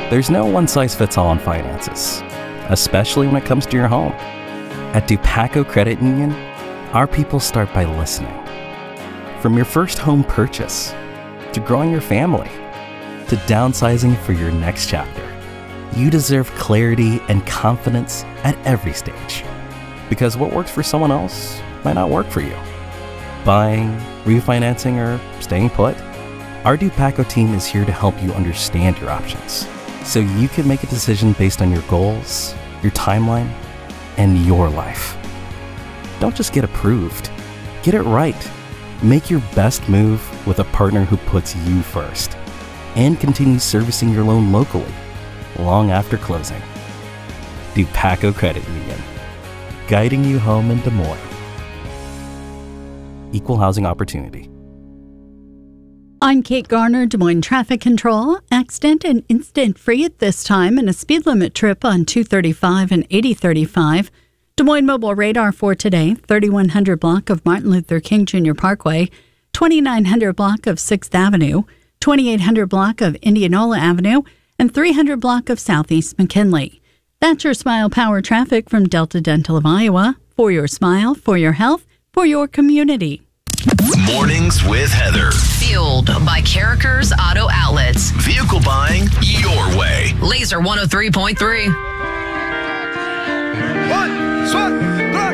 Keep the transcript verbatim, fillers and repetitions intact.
There's no one-size-fits-all on finances, especially when it comes to your home. At Dupaco Credit Union, our people start by listening. From your first home purchase, to growing your family, to downsizing for your next chapter, you deserve clarity and confidence at every stage. Because what works for someone else might not work for you. Buying, refinancing, or staying put, our Dupaco team is here to help you understand your options, so you can make a decision based on your goals, your timeline, and your life. Don't just get approved, get it right. Make your best move with a partner who puts you first and continues servicing your loan locally long after closing. Dupaco Credit Union, guiding you home in Des Moines. Equal housing opportunity. I'm Kate Garner, Des Moines Traffic Control. Accident and instant free at this time and a speed limit trip on two thirty-five and eighty thirty-five. Des Moines Mobile Radar for today, thirty-one hundred block of Martin Luther King Junior Parkway, twenty-nine hundred block of sixth Avenue, twenty-eight hundred block of Indianola Avenue, and three hundred block of Southeast McKinley. That's your Smile Power traffic from Delta Dental of Iowa. For your smile, for your health, for your community. Mornings with Heather. Fueled by Carrickers Auto Outlets. Vehicle buying your way. Laser one oh three point three. One, one.